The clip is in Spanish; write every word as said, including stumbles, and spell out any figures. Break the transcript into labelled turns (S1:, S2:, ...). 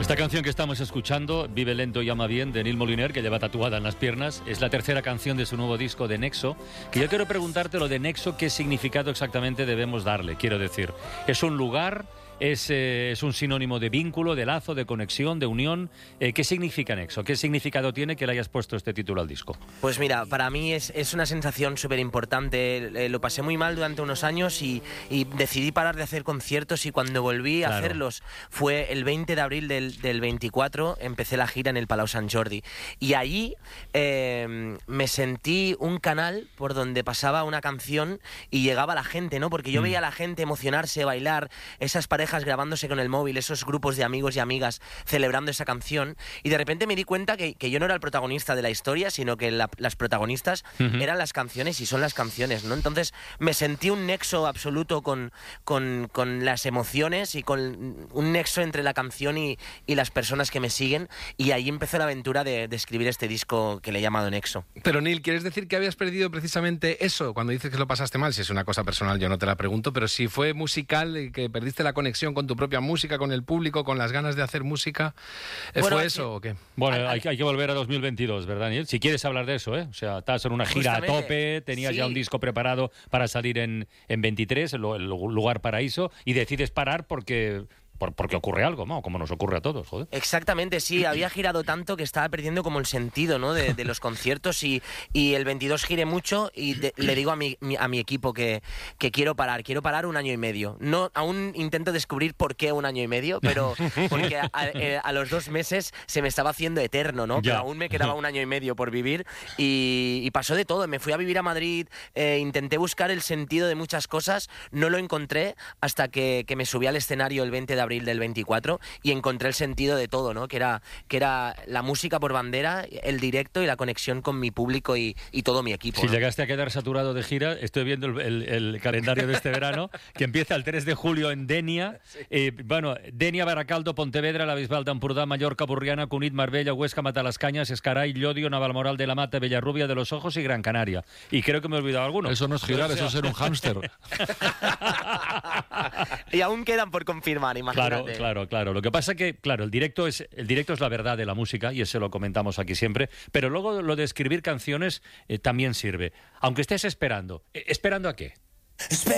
S1: Esta canción que estamos escuchando, Vive lento y ama bien, de Neil Moliner, que lleva tatuada en las piernas, es la tercera canción de su nuevo disco de Nexo, que yo quiero preguntarte lo de Nexo, ¿qué significado exactamente debemos darle? Quiero decir, ¿es un lugar? Es, eh, es un sinónimo de vínculo, de lazo, de conexión, de unión. Eh, ¿Qué significa Nexo? ¿Qué significado tiene que le hayas puesto este título al disco?
S2: Pues mira, para mí es, es una sensación súper importante. Eh, lo pasé muy mal durante unos años y, y decidí parar de hacer conciertos, y cuando volví
S1: Claro.
S2: a hacerlos fue el veinte de abril del, del veinticuatro, empecé la gira en el Palau Sant Jordi. Y allí eh, me sentí un canal por donde pasaba una canción y llegaba la gente, ¿no? Porque yo
S1: Mm.
S2: veía a la gente emocionarse, bailar, esas parejas grabándose con el móvil, esos grupos de amigos y amigas celebrando esa canción, y de repente me di cuenta que, que yo no era el protagonista de la historia, sino que la, las protagonistas
S1: Uh-huh.
S2: eran las canciones y son las canciones, ¿no? Entonces me sentí un nexo absoluto con, con, con las emociones y con un nexo entre la canción y, y las personas que me siguen, y ahí empezó la aventura de, de escribir este disco que le he llamado Nexo.
S3: Pero Neil, ¿quieres decir que habías perdido precisamente eso? Cuando dices que lo pasaste mal, si es una cosa personal yo no te la pregunto, pero si fue musical y que perdiste la conexión con tu propia música, con el público, con las ganas de hacer música, ¿fue
S2: Bueno,
S3: eso
S2: sí.
S3: o qué?
S1: Bueno,
S2: Al-
S1: hay, hay que volver a dos mil veintidós, ¿verdad, Neil? Si quieres hablar de eso, ¿eh? O sea, estás en una gira a
S2: Justamente,
S1: tope, tenías
S2: sí.
S1: ya un disco preparado para salir en, en veintitrés, el, el lugar paraíso, y decides parar porque... Por, porque ocurre algo, ¿no? Como nos ocurre a todos, joder.
S2: Exactamente, sí, había girado tanto que estaba perdiendo como el sentido, ¿no? de, de los conciertos, y, y el veintidós giré mucho y de- le digo a mi, mi- a mi equipo que, que quiero parar, quiero parar un año y medio. No, aún intento descubrir por qué un año y medio, pero porque a, a- eh, a los dos meses se me estaba haciendo eterno, ¿no?
S1: Ya.
S2: Pero aún me quedaba un año y medio por vivir, y, y pasó de todo. Me fui a vivir a Madrid, eh, intenté buscar el sentido de muchas cosas, no lo encontré hasta que, que me subí al escenario el veinte de abril del veinticuatro y encontré el sentido de todo, ¿no? Que era, que era la música por bandera, el directo y la conexión con mi público y, y todo mi equipo,
S1: Si
S2: ¿no?
S1: llegaste a quedar saturado de gira, estoy viendo el, el- el calendario de este verano, que empieza el tres de julio en Denia. Eh, bueno, Denia, Baracaldo, Pontevedra, la Bisbal d'Empordà, Mallorca, Burriana, Cunit, Marbella, Huesca, Matalascañas, Escaray, Llodio, Navalmoral de la Mata, Villarrubia de los Ojos y Gran Canaria. Y creo que me he olvidado alguno.
S4: Eso no es girar,
S1: O sea,
S4: eso es ser un hámster.
S2: Y aún quedan por confirmar, imagínate.
S1: Claro, claro, claro. Lo que pasa que, claro, el directo es el directo es la verdad de la música, y eso lo comentamos aquí siempre, pero luego lo de escribir canciones eh, también sirve. Aunque estés esperando. Eh, ¿Esperando a qué?